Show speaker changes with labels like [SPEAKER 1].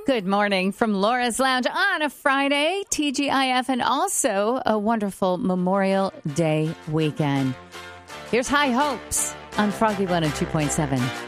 [SPEAKER 1] Good morning from Laura's Lounge on a Friday, TGIF, and also a wonderful Memorial Day weekend. Here's High Hopes on Froggy 102.7.